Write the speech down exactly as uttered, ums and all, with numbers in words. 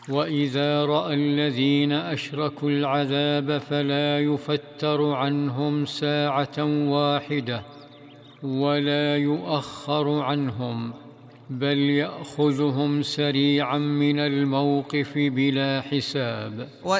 وإذا رأى الذين أشركوا العذاب فلا يفتر عنهم ساعة واحدة ولا يؤخر عنهم، بل يأخذهم سريعا من الموقف بلا حساب.